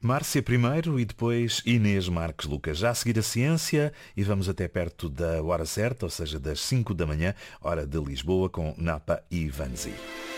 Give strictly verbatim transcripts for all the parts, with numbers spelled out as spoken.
Márcia primeiro e depois Inês Marques Lucas. Já a seguir a ciência e vamos até perto da hora certa, ou seja, das cinco da manhã, hora de Lisboa, com Napa e Vanzi.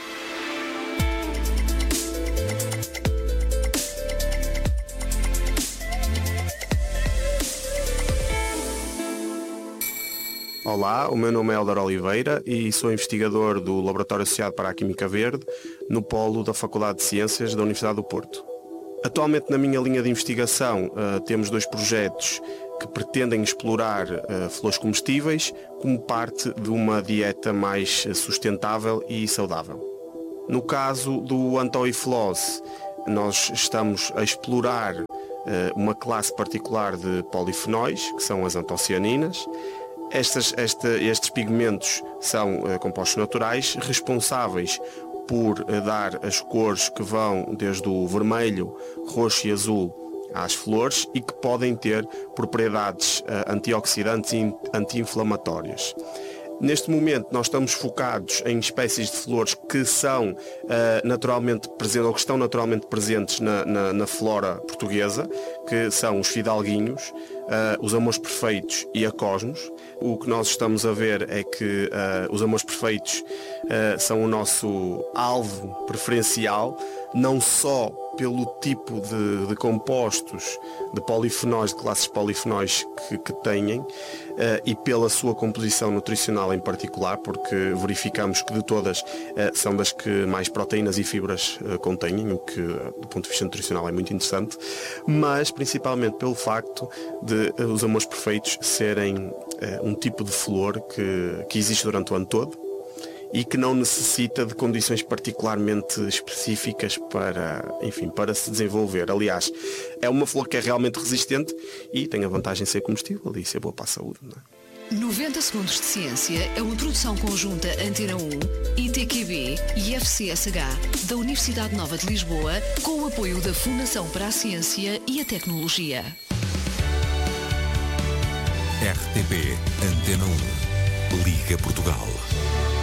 Olá, o meu nome é Helder Oliveira e sou investigador do Laboratório Associado para a Química Verde, no polo da Faculdade de Ciências da Universidade do Porto. Atualmente na minha linha de investigação uh, temos dois projetos que pretendem explorar uh, flores comestíveis como parte de uma dieta mais sustentável e saudável. No caso do Antoiflose, nós estamos a explorar uh, uma classe particular de polifenóis, que são as antocianinas. Estas, esta, estes pigmentos são uh, compostos naturais responsáveis por uh, dar as cores que vão desde o vermelho, roxo e azul às flores e que podem ter propriedades uh, antioxidantes e anti-inflamatórias. Neste momento nós estamos focados em espécies de flores que são uh, naturalmente presentes, ou que estão naturalmente presentes na, na, na flora portuguesa, que são os fidalguinhos, uh, os amores perfeitos e a cosmos. O que nós estamos a ver é que uh, os amores perfeitos uh, são o nosso alvo preferencial, não só pelo tipo de, de compostos, de polifenóis, de classes polifenóis que, que têm uh, e pela sua composição nutricional em particular, porque verificamos que de todas uh, são das que mais proteínas e fibras uh, contêm, o que uh, do ponto de vista nutricional é muito interessante, mas principalmente pelo facto de uh, os amores perfeitos serem uh, um tipo de flor que, que existe durante o ano todo e que não necessita de condições particularmente específicas para, enfim, para se desenvolver. Aliás, é uma flor que é realmente resistente e tem a vantagem de ser comestível e ser boa para a saúde, não é? noventa Segundos de Ciência é uma produção conjunta Antena um, I T Q B e F C S H da Universidade Nova de Lisboa, com o apoio da Fundação para a Ciência e a Tecnologia. R T P Antena um. Liga Portugal.